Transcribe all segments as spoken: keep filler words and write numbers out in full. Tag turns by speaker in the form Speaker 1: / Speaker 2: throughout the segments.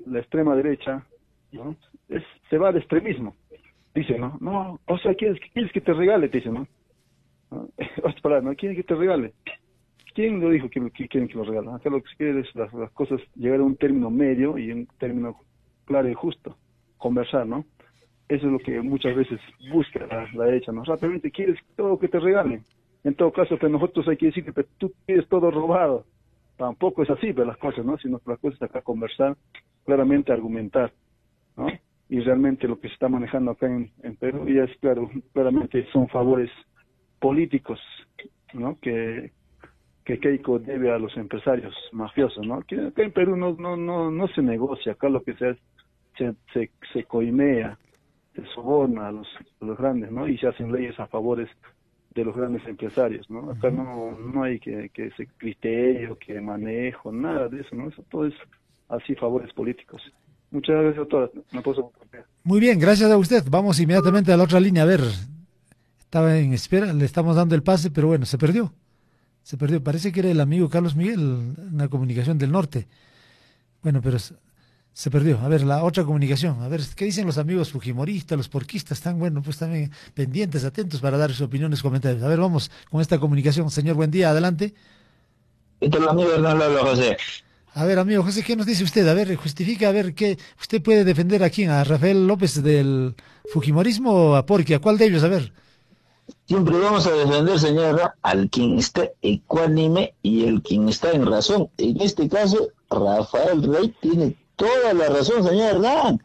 Speaker 1: la extrema derecha, ¿no? Es, se va al extremismo. Dice, ¿no? No, o sea, ¿quieres, quieres que te regale? Te dice, ¿no? ¿No? Otras palabras, ¿no? ¿Quieren que te regale? ¿Quién lo dijo que, que quieren que lo regalen? Acá lo que se quiere es las, las cosas, llegar a un término medio y un término claro y justo. Conversar, ¿no? Eso es lo que muchas veces busca la, la derecha, ¿no? Rápidamente quieres todo que te regalen. En todo caso, pues nosotros hay que decir que pues, tú tienes todo robado. Tampoco es así, pero las cosas, ¿no? Sino que las cosas acá conversar, claramente argumentar, ¿no? Y realmente lo que se está manejando acá en, en Perú ya es claro, claramente son favores políticos, ¿no? Que, que Keiko debe a los empresarios mafiosos, ¿no? Que acá en Perú no, no, no, no se negocia, acá lo que se hace, se, se, se coimea, se soborna a los, a los grandes, ¿no? Y se hacen leyes a favores de los grandes empresarios, ¿no? Acá no, no hay que, que ese criterio, que manejo, nada de eso, ¿no? Eso todo es así favores políticos. Muchas gracias, doctora. No puedo compartir.
Speaker 2: Muy bien, gracias a usted. Vamos inmediatamente a la otra línea. A ver, estaba en espera, le estamos dando el pase, pero bueno, se perdió. Se perdió. Parece que era el amigo Carlos Miguel, una comunicación del norte. Bueno, pero se perdió. A ver, la otra comunicación. A ver, ¿qué dicen los amigos fujimoristas, los porquistas? Están, bueno, pues también pendientes, atentos para dar sus opiniones, comentarios. A ver, vamos con esta comunicación. Señor, buen día, adelante.
Speaker 3: ¿Qué tal, amigo Hernando José?
Speaker 2: A ver, amigo José, ¿qué nos dice usted? A ver, justifica, a ver, ¿qué usted puede defender a quién? ¿A Rafael López del fujimorismo o a Porqui? ¿A cuál de ellos? A ver.
Speaker 3: Siempre vamos a defender, señora, al quien está ecuánime y el quien está en razón. En este caso, Rafael Rey tiene toda la razón, señor Hernán.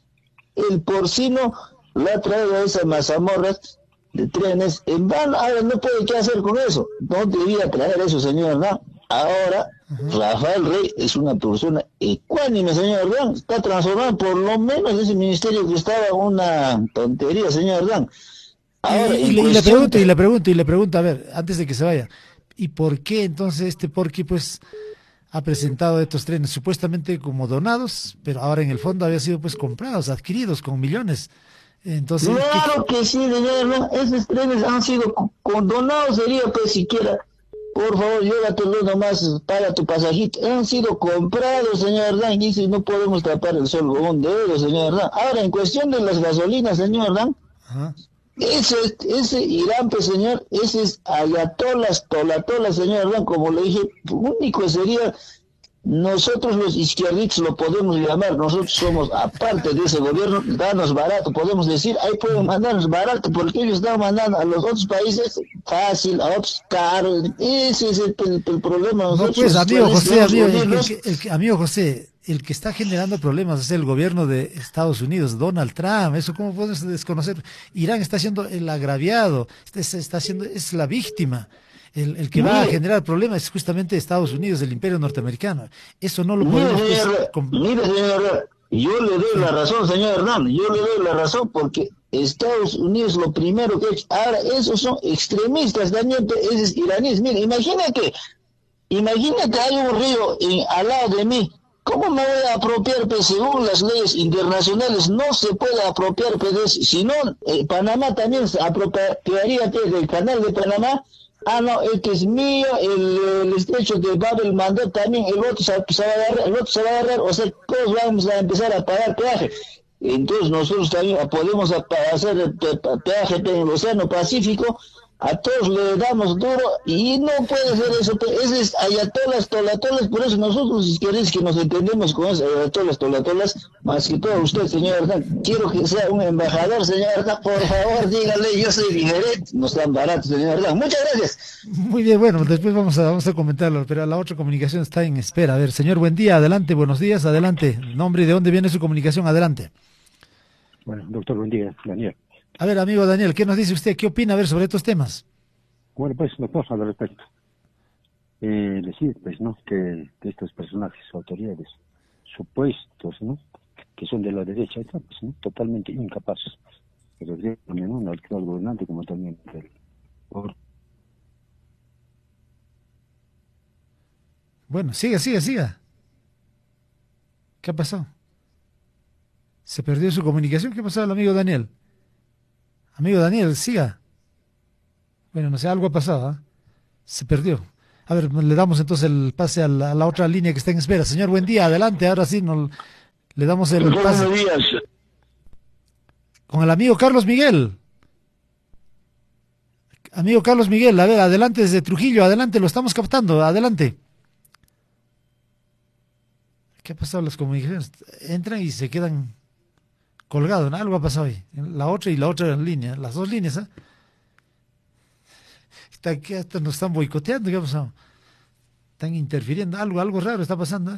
Speaker 3: El porcino le ha traído a esas mazamorras de trenes en vano. Ahora no puede qué hacer con eso. No debía traer eso, señor Hernán. Ahora, uh-huh. Rafael Rey es una persona ecuánime, señor Hernán. Está transformado por lo menos ese ministerio que estaba una tontería, señor Hernán.
Speaker 2: Ahora, y, y, le, y le pregunto, y le pregunto, y le pregunto, a ver, antes de que se vaya, ¿y por qué entonces este Porqui, pues, ha presentado estos trenes supuestamente como donados, pero ahora en el fondo había sido pues comprados, adquiridos con millones? Entonces,
Speaker 3: claro ¿qué? que sí, señor, esos trenes han sido condonados, sería pues siquiera, por favor, llévatelo nomás, paga tu pasajito. Han sido comprados, señor Dan, y dice, no podemos tapar el sol con un dedo, señor Dan. Ahora, en cuestión de las gasolinas, señor Dan, ajá. Ese, ese Irán, pues, señor, ese es ayatolas, tolatolas, señor Dan, como le dije, único sería, nosotros los izquierdistas lo podemos llamar, nosotros somos aparte de ese gobierno, danos barato, podemos decir, ahí pueden mandarnos barato, porque ellos están mandando a los otros países fácil, a otros caros, ese es el, el, el problema.
Speaker 2: Nosotros, no, pues, amigo José, amigo, el, el, el, el, amigo José, el que está generando problemas es el gobierno de Estados Unidos, Donald Trump, eso cómo puedes desconocer. Irán está siendo el agraviado, está, está siendo, es la víctima. El, el que mire, va a generar problemas es justamente Estados Unidos, el imperio norteamericano. Eso no lo podemos...
Speaker 3: Mire, señor, pues, mire, señor, yo le doy la razón, señor Hernán, yo le doy la razón porque Estados Unidos lo primero que ha hecho, ahora esos son extremistas también, esos iraníes. Mire, imagínate, imagínate hay un río en, al lado de mí. ¿Cómo me voy a apropiar? Pues según las leyes internacionales no se puede apropiar, pues si no, eh, Panamá también se apropiaría del canal de Panamá. Ah, no, el que es mío, el, el estrecho de Bab el Mandó también, el otro se, se va a agarrar, el otro se va a agarrar, o sea, todos vamos a empezar a pagar peaje. Entonces nosotros también podemos hacer peaje en el Océano Pacífico, a todos le damos duro, y no puede ser eso, ese es ayatolas, tolatolas, por eso nosotros, si queréis que nos entendemos con esas ayatolas, tolatolas, más que todo usted, señor Hernán, quiero que sea un embajador, señor Hernán, por favor, dígale, yo soy diferente, no es tan barato, señor Hernán, muchas gracias.
Speaker 2: Muy bien, bueno, después vamos a, vamos a comentarlo, pero la otra comunicación está en espera. A ver, señor, buen día, adelante, buenos días, adelante, nombre y de dónde viene su comunicación, adelante.
Speaker 4: Bueno, doctor, buen día, Daniel.
Speaker 2: A ver, amigo Daniel, ¿qué nos dice usted? ¿Qué opina a ver sobre estos temas?
Speaker 4: Bueno, pues, doctor, al respecto. Eh, decir, pues, ¿no? Que, que estos personajes, autoridades, supuestos, ¿no? Que son de la derecha, pues, ¿no? Totalmente incapaces. Pero también, ¿no? El actual gobernante, como también el... Por...
Speaker 2: Bueno, siga, siga, siga. ¿Qué ha pasado? ¿Se perdió su comunicación? ¿Qué ha pasado al amigo Daniel? Amigo Daniel, siga. Bueno, no sé, algo ha pasado, ¿eh? Se perdió. A ver, le damos entonces el pase a la, a la otra línea que está en espera. Señor, buen día, adelante, ahora sí, no, Le damos el
Speaker 3: Doctor,
Speaker 2: pase.
Speaker 3: buenos días.
Speaker 2: Con el amigo Carlos Miguel. Amigo Carlos Miguel, a ver, adelante desde Trujillo, adelante, lo estamos captando, adelante. ¿Qué ha pasado? Las comunicaciones entran y se quedan colgados, ¿no? Algo ha pasado ahí. La otra y la otra línea, las dos líneas, ¿eh? Está, que hasta nos están boicoteando, ¿qué ha pasado? Están interfiriendo, algo, algo raro está pasando, ¿eh?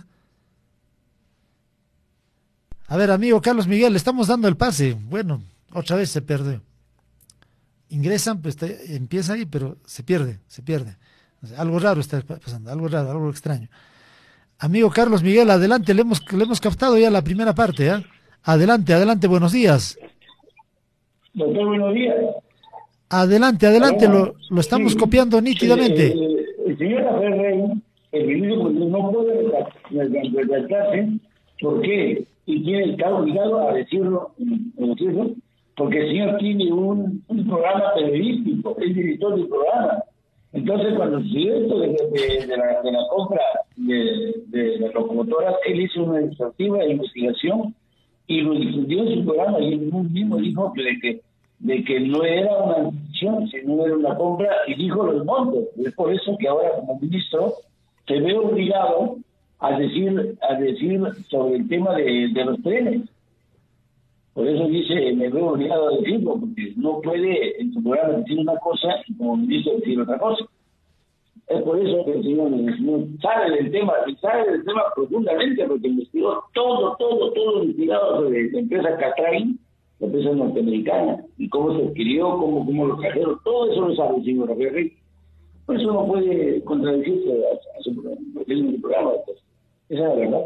Speaker 2: A ver, amigo Carlos Miguel, le estamos dando el pase. Bueno, otra vez se perdió. Ingresan, pues te, empieza ahí, pero se pierde, se pierde. O sea, algo raro está pasando, algo raro, algo extraño. Amigo Carlos Miguel, adelante, le hemos, le hemos captado ya la primera parte, ¿eh? Adelante, adelante, buenos días.
Speaker 5: Doctor, buenos días.
Speaker 2: Adelante, adelante, lo, lo estamos
Speaker 5: Sí,
Speaker 2: copiando nítidamente.
Speaker 5: El, el señor Rafael Rey, el ministro, no puede retractarse. ¿Por qué? Y tiene está obligado a decirlo, decirlo, porque el señor tiene un, un programa periodístico, es director del programa. Entonces, cuando se dio esto de, de, de, la, de la compra de, de las locomotoras, él hizo una exhaustiva investigación y lo difundió en su programa, y él mismo dijo que de que de que no era una adquisición, sino era una compra, y dijo los montos. Es por eso que ahora, como ministro, se ve obligado a decir a decir sobre el tema de, de los trenes. Por eso dice, me veo obligado a decirlo, porque no puede en su programa decir una cosa y como ministro decir otra cosa. Es por eso que el señor, el señor sabe del tema, y sabe del tema profundamente, porque investigó todo, todo, todo investigado sobre la empresa Catray, la empresa norteamericana, y cómo se adquirió, cómo, cómo lo trajeron, todo eso lo sabe el señor Rafael Rey. Por eso no puede contradecirse a, a su programa. Pues. Esa es la verdad.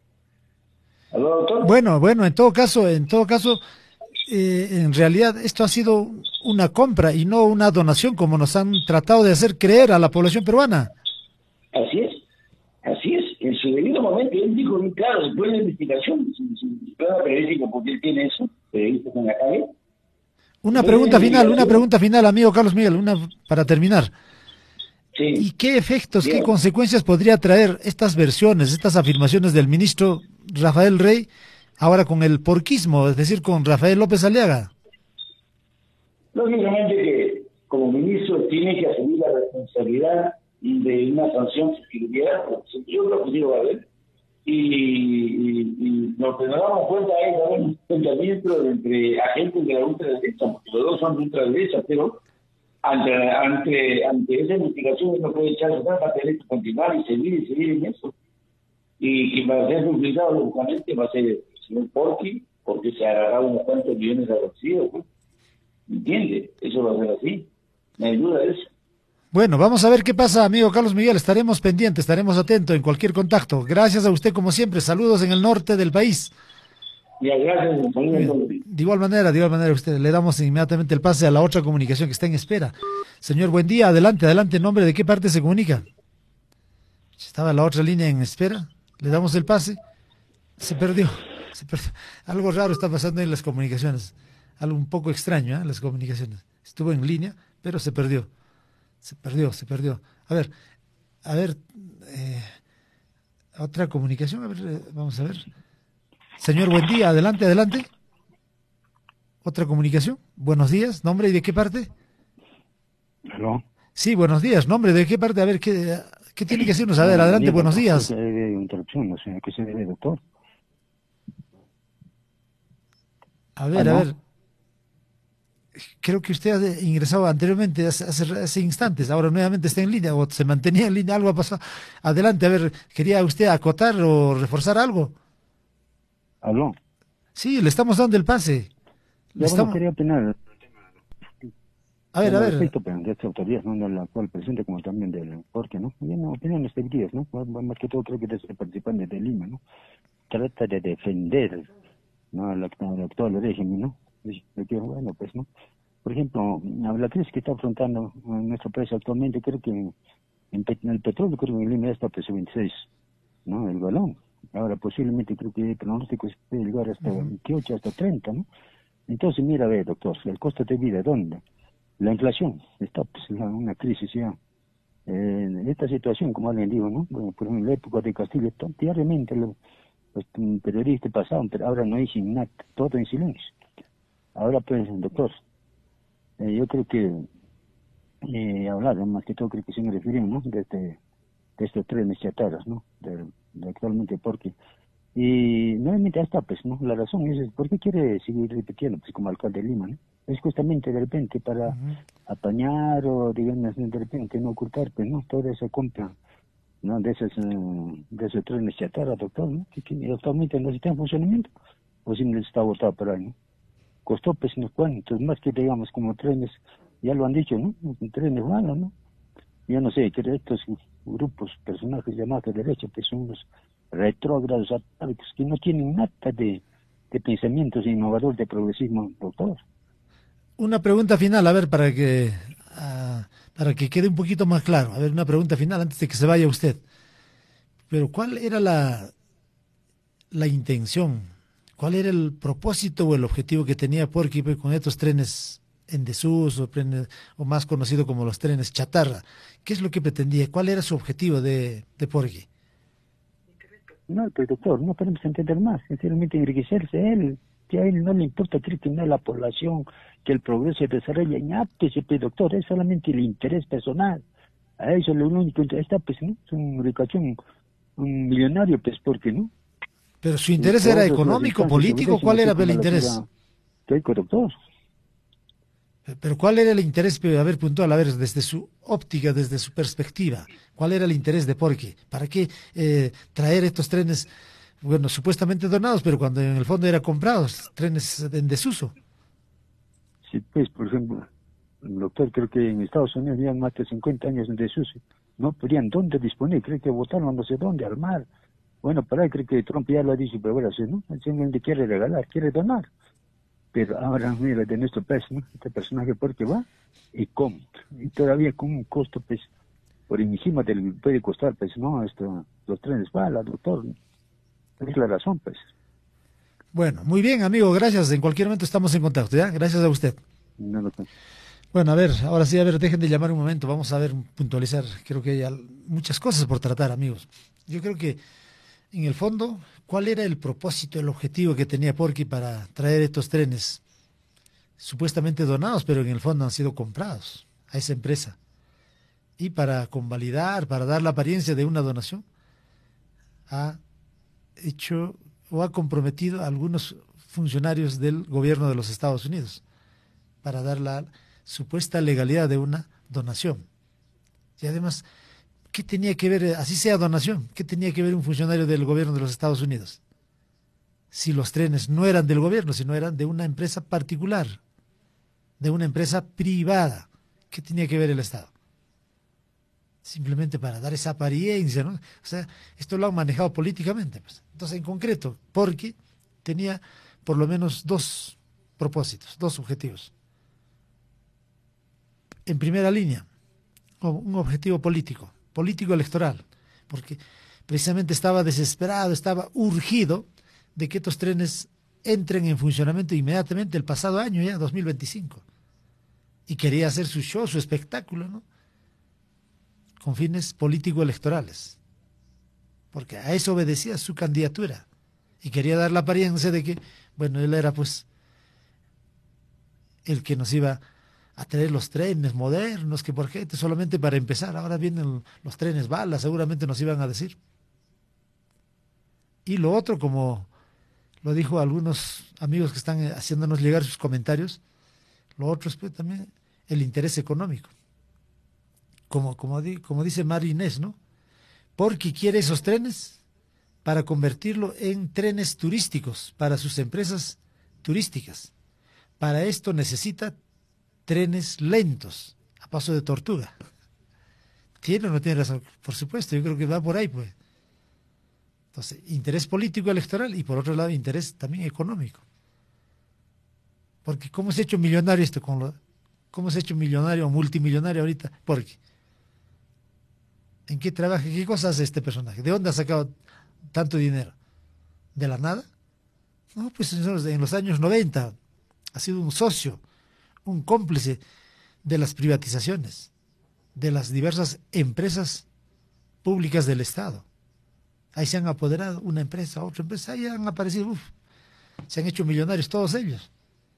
Speaker 5: ¿Aló, doctor?
Speaker 2: Bueno, bueno, en todo caso, en todo caso, eh, en realidad esto ha sido una compra y no una donación, como nos han tratado de hacer creer a la población peruana.
Speaker 5: Así es, así es. En su debido momento, él dijo bien claro, después de la investigación, su, su prueba periodística, porque él tiene eso, periodistas en la calle.
Speaker 2: Una pregunta final, una pregunta final, amigo Carlos Miguel, una para terminar.
Speaker 5: Sí.
Speaker 2: ¿Y qué efectos,
Speaker 5: Bien.
Speaker 2: qué consecuencias podría traer estas versiones, estas afirmaciones del ministro Rafael Rey, ahora con el porquismo, es decir, con Rafael López Aliaga?
Speaker 5: Lógicamente que como ministro tiene que asumir la responsabilidad de una sanción si hubiera, yo creo que sí lo va a haber. Y, y, y lo que nos damos cuenta es que hay un enfrentamiento entre agentes de la ultraderecha, porque los dos son de ultraderecha, pero ante, ante, ante esa investigación uno puede echar atrás para tener que continuar y seguir y seguir en eso. Y quien va a ser complicado, lógicamente, va a ser el señor Porqui, porque se agarraba unos cuantos millones de recibo, ¿no? ¿Entiende? Eso va a ser así. No hay duda de eso.
Speaker 2: Bueno, vamos a ver qué pasa, amigo Carlos Miguel. Estaremos pendientes, estaremos atentos en cualquier contacto. Gracias a usted, como siempre. Saludos en el norte del país.
Speaker 5: Ya, gracias. Saludos.
Speaker 2: De igual manera, de igual manera, usted le damos inmediatamente el pase a la otra comunicación que está en espera. Señor, buen día. Adelante, adelante. ¿En nombre de qué parte se comunica? Estaba la otra línea en espera. Le damos el pase. Se perdió. Se perdió. Algo raro está pasando en las comunicaciones. Algo un poco extraño, ¿eh? Las comunicaciones. Estuvo en línea, pero se perdió. Se perdió, se perdió. A ver, a ver, eh, otra comunicación, a ver, eh, vamos a ver. Señor, buen día, adelante, adelante. Otra comunicación, buenos días, nombre y de qué parte.
Speaker 4: ¿Aló?
Speaker 2: Sí, buenos días, nombre de qué parte, a ver, ¿qué, qué tiene que decirnos? A ver, adelante,
Speaker 4: Digo,
Speaker 2: buenos días.
Speaker 4: Se debe interrupción, no sé a qué se debe, doctor.
Speaker 2: A ver,
Speaker 4: ¿Aló?
Speaker 2: a ver. Creo que usted ha ingresado anteriormente, hace, hace, hace instantes, ahora nuevamente está en línea, o se mantenía en línea, algo ha pasado. Adelante, a ver, ¿quería usted acotar o reforzar algo?
Speaker 4: ¿Aló?
Speaker 2: Sí, le estamos dando el pase. Le
Speaker 4: Yo
Speaker 2: estamos...
Speaker 4: no quería opinar.
Speaker 2: A ver, a ver.
Speaker 4: Respecto, pero de estas autoridades, ¿no? De la actual presidente como también del porque, ¿no? Bien, opiniones divididas, ¿no? Más, más que todo creo que desde el participante de Lima, ¿no? Trata de defender, ¿no? El, el actual régimen, ¿no? Yo quiero, bueno, pues, ¿no? Por ejemplo, la crisis que está afrontando nuestro país actualmente, creo que en, en el petróleo, creo que en Lima ya está a precio veintiséis, ¿no? El galón. Ahora posiblemente creo que el pronóstico puede llegar hasta veintiocho, hasta treinta, ¿no? Entonces, mira, a ver, doctor, el costo de vida, ¿dónde? La inflación, está pues en una crisis ya. Eh, esta situación, como alguien dijo, ¿no? Bueno, por ejemplo, en la época de Castillo, diariamente lo, pues un periodista pasado, pero ahora no dicen nada, todo en silencio. Ahora pues, doctor, eh, yo creo que eh, hablar, más que todo creo que se me refieren, ¿no? De, este, de estos trenes chatarras, ¿no? De, de actualmente, porque y nuevamente está, pues, ¿no? La razón es, ¿por qué quiere seguir repitiendo, pues, como alcalde de Lima, ¿no? Es justamente de repente para uh-huh. apañar o, digamos, de repente no ocultar, pues, ¿no? Toda esa compra, ¿no? De esos, uh, de esos trenes chatarra, doctor, ¿no? Que, que actualmente no está en funcionamiento, o si no está botado por ahí, ¿no? Costó, pues, unos cuantos, más que, digamos, como trenes, ya lo han dicho, ¿no? Trenes malos, ¿no? Yo no sé, que estos grupos, personajes llamados de derecha, pues, son unos retrógrados, atávicos, que no tienen nada de, de pensamientos innovadores de progresismo, doctor.
Speaker 2: Una pregunta final, a ver, para que uh, para que quede un poquito más claro. A ver, una pregunta final antes de que se vaya usted. Pero ¿cuál era la, la intención? ¿Cuál era el propósito o el objetivo que tenía Porky con estos trenes en desuso, trenes, o más conocido como los trenes chatarra? ¿Qué es lo que pretendía? ¿Cuál era su objetivo de, de Porky?
Speaker 4: No, pues doctor, no podemos entender más, sinceramente enriquecerse él, que a él no le importa, creo que no la población, que el progreso se desarrolle en aptes, pues doctor, es solamente el interés personal, a eso lo único que está, pues, ¿no? Es un ricachón, un millonario, pues, ¿por qué no?
Speaker 2: Pero su interés era económico, político, ¿cuál era el interés?
Speaker 4: ¿Qué, doctor?
Speaker 2: Pero ¿cuál era el interés, a ver, puntual, a ver, desde su óptica, desde su perspectiva, cuál era el interés de Porky? ¿Para qué eh, traer estos trenes, bueno, supuestamente donados, pero cuando en el fondo eran comprados, trenes en desuso?
Speaker 4: Sí, pues, por ejemplo, doctor, creo que en Estados Unidos llevan más de cincuenta años en desuso, no podían dónde disponer, creo que votaron no sé dónde, al mar. Bueno, para ahí creo que Trump ya lo ha dicho, pero ahora sí, ¿no? Simplemente quiere regalar, quiere donar. Pero ahora, mira, de nuestro país, ¿no? Este personaje, porque va y compra. Y todavía con un costo, pues, por encima del puede costar, pues, ¿no? Esto, los trenes balas, doctor. Es la razón, pues.
Speaker 2: Bueno, muy bien, amigo, gracias. En cualquier momento estamos en contacto, ¿ya? Gracias a usted.
Speaker 4: No, no, no.
Speaker 2: Bueno, a ver, ahora sí, a ver, dejen de llamar un momento. Vamos a ver, puntualizar. Creo que hay muchas cosas por tratar, amigos. Yo creo que, en el fondo, ¿cuál era el propósito, el objetivo que tenía Porky para traer estos trenes supuestamente donados, pero en el fondo han sido comprados a esa empresa? Y para convalidar, para dar la apariencia de una donación, ha hecho o ha comprometido a algunos funcionarios del gobierno de los Estados Unidos para dar la supuesta legalidad de una donación. Y además, ¿qué tenía que ver, así sea donación, qué tenía que ver un funcionario del gobierno de los Estados Unidos? Si los trenes no eran del gobierno, sino eran de una empresa particular, de una empresa privada, ¿qué tenía que ver el Estado? Simplemente para dar esa apariencia, ¿no? O sea, esto lo han manejado políticamente, pues. Entonces, en concreto, Porky tenía por lo menos dos propósitos, dos objetivos. En primera línea, un objetivo político, político electoral, porque precisamente estaba desesperado, estaba urgido de que estos trenes entren en funcionamiento inmediatamente el pasado año, ya dos mil veinticinco, y quería hacer su show, su espectáculo, ¿no? Con fines político-electorales, porque a eso obedecía su candidatura, y quería dar la apariencia de que, bueno, él era pues el que nos iba a traer los trenes modernos, que por qué, solamente para empezar, ahora vienen los trenes balas, seguramente nos iban a decir. Y lo otro, como lo dijo algunos amigos que están haciéndonos llegar sus comentarios, lo otro es pues, también el interés económico. Como, como, di, como dice María Inés, ¿no? Porque quiere esos trenes para convertirlo en trenes turísticos para sus empresas turísticas. Para esto necesita trenes lentos, a paso de tortuga. ¿Tiene o no tiene razón? Por supuesto, yo creo que va por ahí, pues. Entonces, interés político electoral y por otro lado interés también económico. Porque ¿cómo se ha hecho millonario esto? Con lo, ¿Cómo se ha hecho millonario o multimillonario ahorita? ¿Por qué? ¿En qué trabaja? ¿Qué cosa hace este personaje? ¿De dónde ha sacado tanto dinero? ¿De la nada? No, pues en los años noventa ha sido un socio, un cómplice de las privatizaciones, de las diversas empresas públicas del Estado. Ahí se han apoderado una empresa, otra empresa, ahí han aparecido, uf, se han hecho millonarios todos ellos,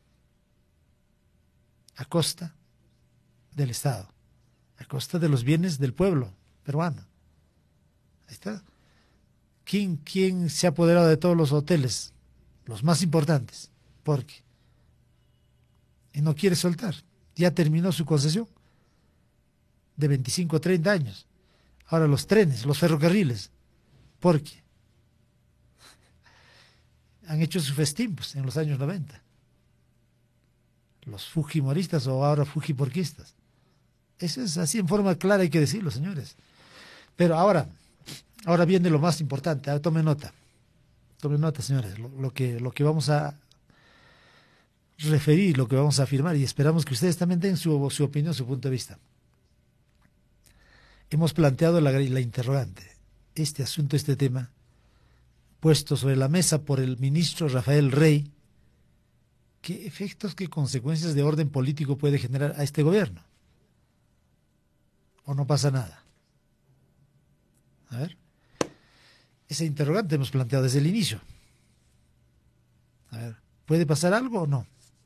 Speaker 2: a costa del Estado, a costa de los bienes del pueblo peruano. Ahí está. ¿Quién, quién se ha apoderado de todos los hoteles, los más importantes? ¿Por qué? Y no quiere soltar. Ya terminó su concesión de veinticinco a treinta años. Ahora los trenes, los ferrocarriles. ¿Por qué? Han hecho sus festín pues, en los años noventa. Los fujimoristas o ahora fujiporquistas. Eso es así en forma clara, hay que decirlo, señores. Pero ahora, ahora viene lo más importante. Ahora, tome nota. Tome nota, señores. Lo, lo, que, lo que vamos a referir, lo que vamos a afirmar, y esperamos que ustedes también den su, su opinión, su punto de vista. Hemos planteado la, la interrogante. Este asunto, este tema, puesto sobre la mesa por el ministro Rafael Rey, ¿qué efectos, qué consecuencias de orden político puede generar a este gobierno? ¿O no pasa nada? A ver. Ese interrogante hemos planteado desde el inicio. A ver, ¿puede pasar algo o no?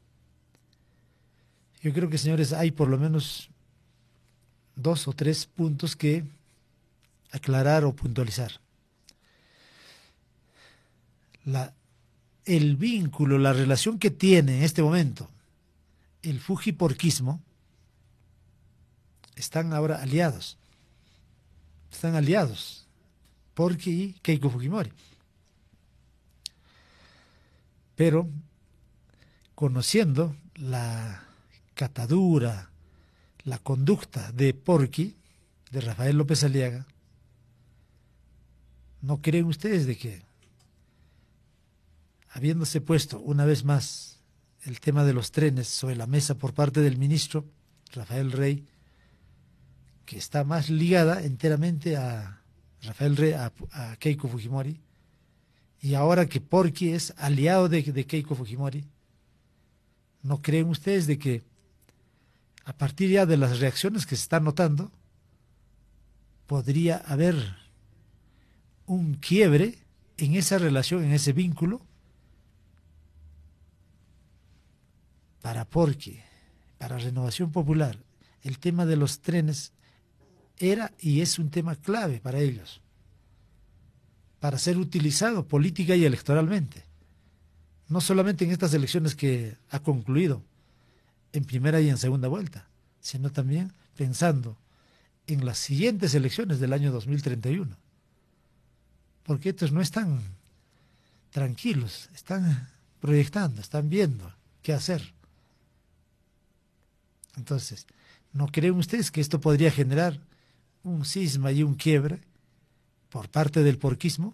Speaker 2: Yo creo que, señores, hay por lo menos dos o tres puntos que aclarar o puntualizar. La, el vínculo, la relación que tiene en este momento el fujiporquismo, están ahora aliados. Están aliados. Porqui y Keiko Fujimori. Pero, conociendo la catadura, la conducta de Porqui, de Rafael López Aliaga, ¿no creen ustedes de que, habiéndose puesto una vez más el tema de los trenes sobre la mesa por parte del ministro Rafael Rey, que está más ligada enteramente a Rafael Rey, a, a Keiko Fujimori, y ahora que Porqui es aliado de, de Keiko Fujimori, ¿no creen ustedes de que a partir ya de las reacciones que se están notando, podría haber un quiebre en esa relación, en ese vínculo, para Porqui, para Renovación Popular? El tema de los trenes era y es un tema clave para ellos, para ser utilizado política y electoralmente, no solamente en estas elecciones que ha concluido, en primera y en segunda vuelta, sino también pensando en las siguientes elecciones del año dos mil treinta y uno, porque estos no están tranquilos, están proyectando, están viendo qué hacer. Entonces, ¿no creen ustedes que esto podría generar un cisma y un quiebre por parte del porquismo?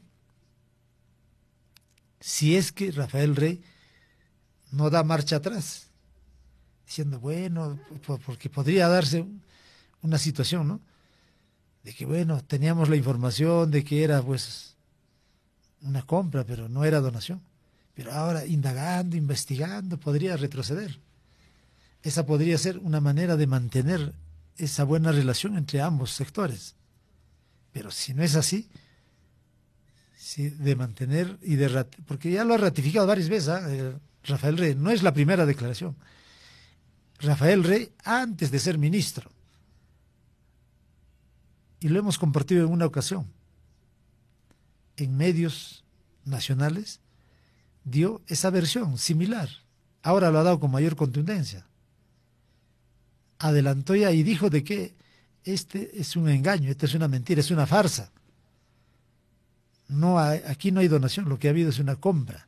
Speaker 2: Si es que Rafael Rey no da marcha atrás, diciendo, bueno, porque podría darse una situación, ¿no? De que, bueno, teníamos la información de que era, pues, una compra, pero no era donación. Pero ahora, indagando, investigando, podría retroceder. Esa podría ser una manera de mantener esa buena relación entre ambos sectores. Pero si no es así, si de mantener y de rat... porque ya lo ha ratificado varias veces, ¿eh? Rafael Rey, no es la primera declaración. Rafael Rey, antes de ser ministro, y lo hemos compartido en una ocasión, en medios nacionales, dio esa versión similar. Ahora lo ha dado con mayor contundencia. Adelantó ya y dijo de que este es un engaño, esta es una mentira, es una farsa. No hay, aquí no hay donación, lo que ha habido es una compra.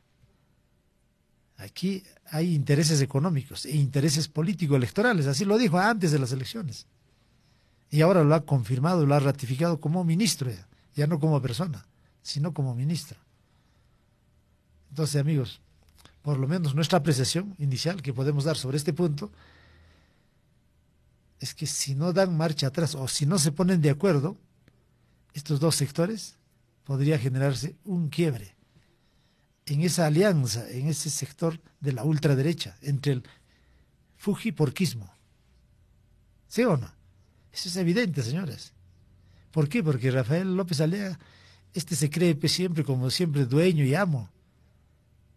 Speaker 2: Aquí hay intereses económicos e intereses político-electorales, así lo dijo antes de las elecciones. Y ahora lo ha confirmado, lo ha ratificado como ministro, ya, ya no como persona, sino como ministro. Entonces, amigos, por lo menos nuestra apreciación inicial que podemos dar sobre este punto es que si no dan marcha atrás o si no se ponen de acuerdo estos dos sectores, podría generarse un quiebre en esa alianza, en ese sector de la ultraderecha, entre el fujiporquismo. ¿Sí o no? Eso es evidente, señores. ¿Por qué? Porque Rafael López Aliaga este se cree pues, siempre como siempre dueño y amo.